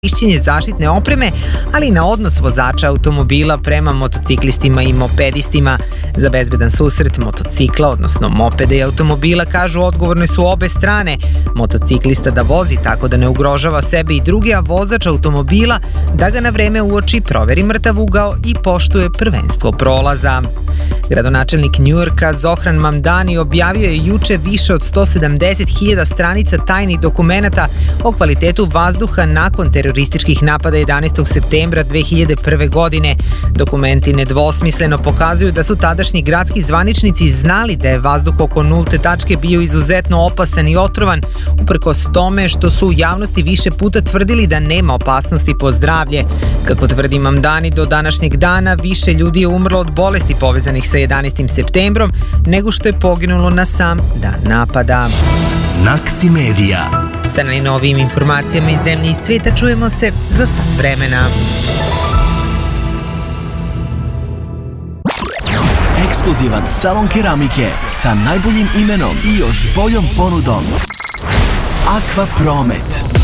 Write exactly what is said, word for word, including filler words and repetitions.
korišćenje zaštitne opreme, ali i na odnos vozača automobila prema motociklistima i mopedistima. Za bezbedan susret motocikla, odnosno mopeda i automobila, kažu, odgovorne su obe strane. Motociklista da vozi tako da ne ugrožava sebe i druge, a vozač automobila da ga na vreme uoči, proveri mrtav ugao i poštuje prvenstvo prolaza. Gradonačelnik Njujorka Zohran Mamdani objavio je juče više od sto sedamdeset hiljada stranica tajnih dokumenata o kvalitetu vazduha nakon terorističkih napada jedanaestog septembra dve hiljade prve. godine. Dokumenti nedvosmisleno pokazuju da su tadašnji gradski zvaničnici znali da je vazduh oko nulte tačke bio izuzetno opasan i otrovan, uprkos tome što su u javnosti više puta tvrdili da nema opasnosti po zdravlje. Kako tvrdi Mamdani, do današnjeg dana više ljudi je umrlo od bolesti povezanih sa jedanaestim septembrom nego što je poginulo na sam dan napada. Naksi Media. Sa najnovijim informacijama iz zemlje i sveta čujemo se za sat vremena. Ekskluzivan salon keramike sa najboljim imenom i još boljom ponudom. Aqua Promet.